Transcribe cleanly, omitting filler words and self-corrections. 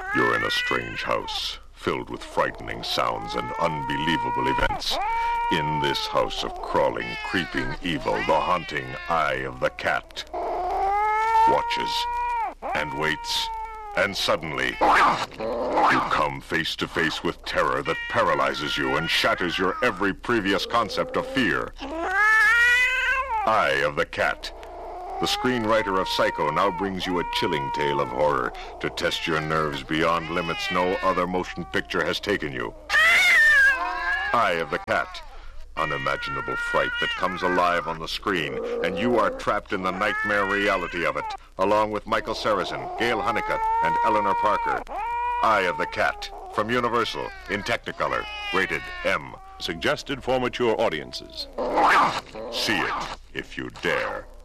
You're in a strange house, filled with frightening sounds and unbelievable events. In this house of crawling, creeping evil, the haunting Eye of the Cat watches and waits, and suddenly you come face to face with terror that paralyzes you and shatters your every previous concept of fear. Eye of the Cat. The screenwriter of Psycho now brings you a chilling tale of horror to test your nerves beyond limits no other motion picture has taken you. Eye of the Cat. Unimaginable fright that comes alive on the screen, and you are trapped in the nightmare reality of it, along with Michael Sarrazin, Gail Honeycutt, and Eleanor Parker. Eye of the Cat, from Universal, in Technicolor, rated M. Suggested for mature audiences. See it, if you dare.